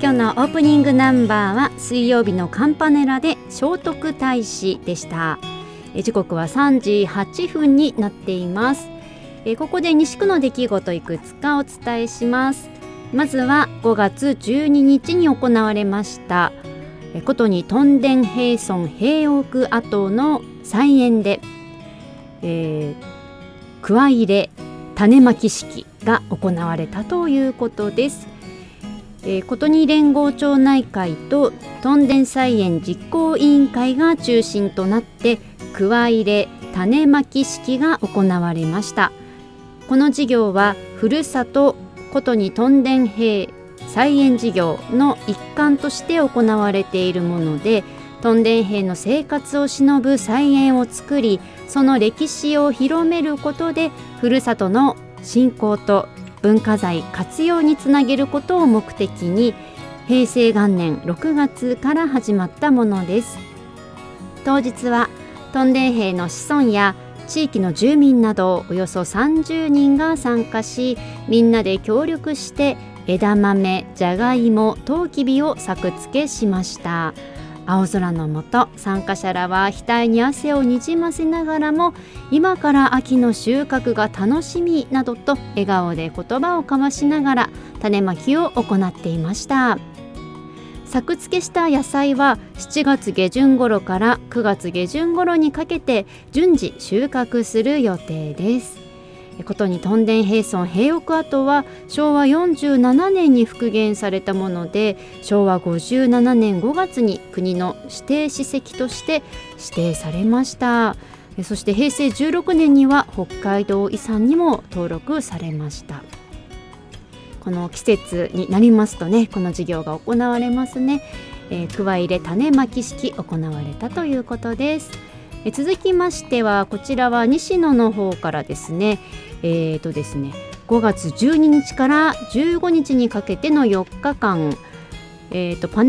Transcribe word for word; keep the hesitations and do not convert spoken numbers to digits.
今日のオープニングナンバーは水曜日のカンパネラで聖徳太子でした。え時刻はさんじはっぷんになっています。えここで西区の出来事いくつかお伝えします。まずはごがつじゅうににちに行われましたことに屯田平村平奥跡の菜園で、えー、桑入れ種まき式が行われたということです。えー、ことに連合町内会と屯田菜園実行委員会が中心となって桑入れ種まき式が行われました。この事業はふるさとことに屯田平菜園事業の一環として行われているもので、屯田平の生活を偲ぶ菜園を作り、その歴史を広めることでふるさとの振興と文化財活用につなげることを目的にへいせいがんねんろくがつから始まったものです。当日は屯田平の子孫や地域の住民などおよそさんじゅうにんが参加し、みんなで協力して枝豆、じゃがいも、とうきびを作付けしました。青空の下、参加者らは額に汗をにじませながらも、今から秋の収穫が楽しみなどと笑顔で言葉を交わしながら種まきを行っていました。作付けした野菜はしちがつげじゅん頃からくがつげじゅん頃にかけて順次収穫する予定です。ことに屯田平村平奥跡はしょうわよんじゅうななねんに復元されたもので、しょうわごじゅうななねんごがつに国の指定史跡として指定されました。そしてへいせいじゅうろくねんには北海道遺産にも登録されました。この季節になりますとね、この授業が行われますね。えー、桑入れ種まき式行われたということです。えー、続きましてはこちらは西野の方からですね、えーとですねごがつじゅうににちからじゅうごにちにかけてのよっかかん、えーとパネ